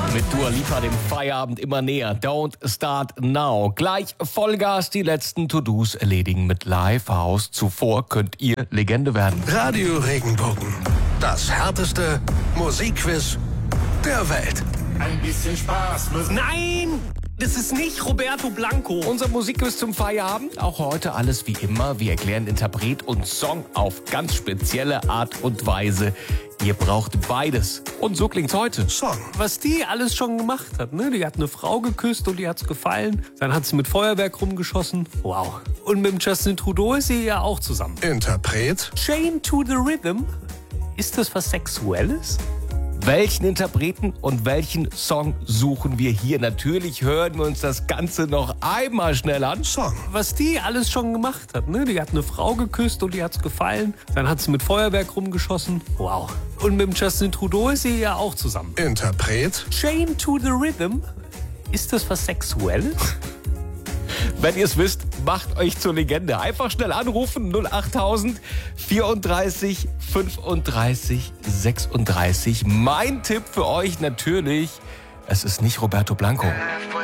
Mit Dua Lipa dem Feierabend immer näher. Don't start now. Gleich Vollgas die letzten To-Dos erledigen mit Live House. Zuvor könnt ihr Legende werden. Radio Regenbogen. Das härteste Musikquiz der Welt. Ein bisschen Spaß muss. Nein! Das ist nicht Roberto Blanco. Unser Musikquiz zum Feierabend. Auch heute alles wie immer. Wir erklären Interpret und Song auf ganz spezielle Art und Weise. Ihr braucht beides. Und so klingt's heute. Song. Was die alles schon gemacht hat, ne? Die hat eine Frau geküsst und die hat's gefallen. Dann hat sie mit Feuerwerk rumgeschossen. Wow. Und mit dem Justin Trudeau ist sie ja auch zusammen. Interpret. Chain to the Rhythm. Ist das was Sexuelles? Welchen Interpreten und welchen Song suchen wir hier? Natürlich hören wir uns das Ganze noch einmal schnell an. Song. Was die alles schon gemacht hat, ne? Die hat eine Frau geküsst und die hat's gefallen. Dann hat sie mit Feuerwerk rumgeschossen. Wow. Und mit dem Justin Trudeau ist sie ja auch zusammen. Interpret. Chain to the Rhythm. Ist das was Sexuelles? Wenn ihr es wisst, macht euch zur Legende. Einfach schnell anrufen 08000 34 35 36. Mein Tipp für euch natürlich, es ist nicht Roberto Blanco.